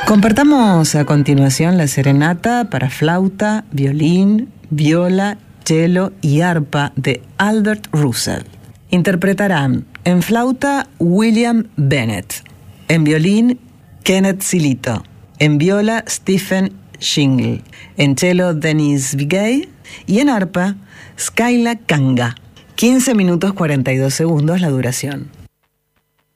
Compartamos a continuación la serenata para flauta, violín, viola, cello y arpa de Albert Roussel. Interpretarán en flauta William Bennett, en violín Kenneth Silito, en viola Stephen Shingle, en cello Denis Vigay y en arpa Skyla Kanga. 15 minutos 42 segundos la duración.